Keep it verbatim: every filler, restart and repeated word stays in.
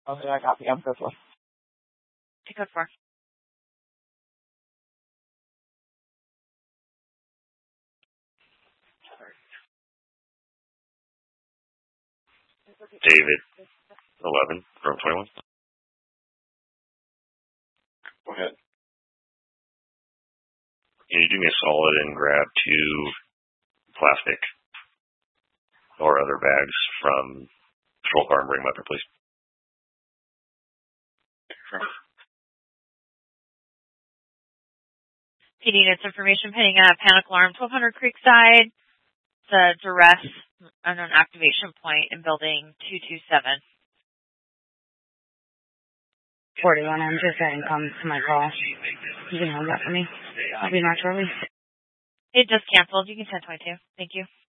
Okay, I copy. I'm good for. Take code four. David, eleven, from twenty-one. Go ahead. Can you do me a solid and grab two plastic or other bags from patrol car and bring them up here, please? Sure. P D needs information pending a panic alarm, twelve hundred Creekside. The duress unknown activation point in building two two seven. forty-one, I'm just getting comes to my call. You can hold that for me. I'll be back shortly. It just canceled. You can send twenty-two. Thank you.